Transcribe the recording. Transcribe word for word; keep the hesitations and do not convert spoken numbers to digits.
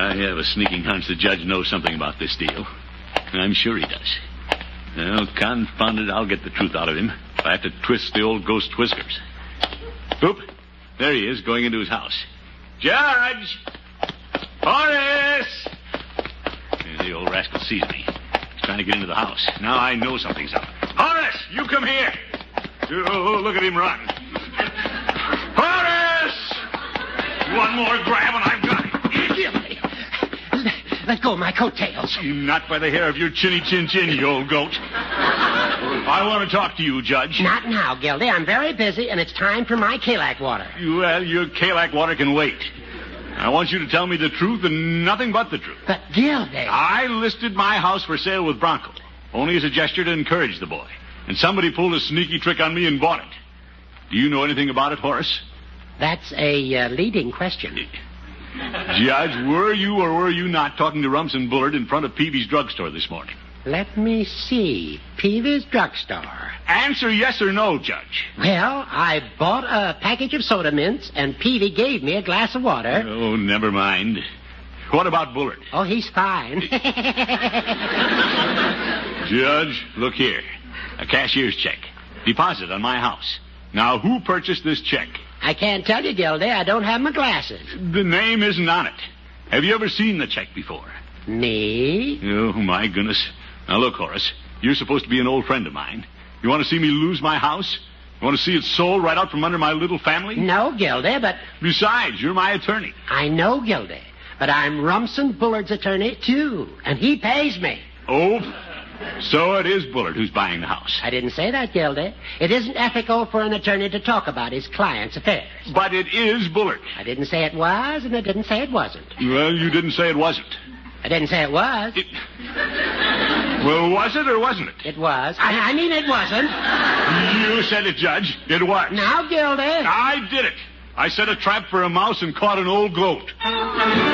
I have a sneaking hunch the judge knows something about this deal. I'm sure he does. Well, confound it, I'll get the truth out of him if I have to twist the old ghost whiskers. Oop, there he is, going into his house. Judge! Horace! Yeah, the old rascal sees me. He's trying to get into the house. Now I know something's up. Horace, you come here. Oh, look at him run. Horace! One more grab and I've got him. Let go of my coattails. Not by the hair of your chinny chin chin, you old goat. I want to talk to you, Judge. Not now, Gildy. I'm very busy, and it's time for my Kalak water. Well, your Kalak water can wait. I want you to tell me the truth and nothing but the truth. But, Gildy... I listed my house for sale with Bronco, only as a gesture to encourage the boy. And somebody pulled a sneaky trick on me and bought it. Do you know anything about it, Horace? That's a uh, leading question. Judge, were you or were you not talking to Rumson Bullard in front of Peavy's drugstore this morning? Let me see. Peavy's drugstore. Answer yes or no, Judge. Well, I bought a package of soda mints, and Peavy gave me a glass of water. Oh, never mind. What about Bullard? Oh, he's fine. Judge, look here. A cashier's check. Deposit on my house. Now, who purchased this check? I can't tell you, Gildy. I don't have my glasses. The name isn't on it. Have you ever seen the check before? Me? Oh, my goodness. Now, look, Horace. You're supposed to be an old friend of mine. You want to see me lose my house? You want to see it sold right out from under my little family? No, Gildy, but... Besides, you're my attorney. I know, Gildy. But I'm Rumson Bullard's attorney, too. And he pays me. Oh, so it is Bullard who's buying the house. I didn't say that, Gildy. It isn't ethical for an attorney to talk about his client's affairs. But it is Bullard. I didn't say it was, and I didn't say it wasn't. Well, you didn't say it wasn't. I didn't say it was. It... Well, was it or wasn't it? It was. I, I mean, it wasn't. You said it, Judge. It was. Now, Gildy. I did it. I set a trap for a mouse and caught an old goat.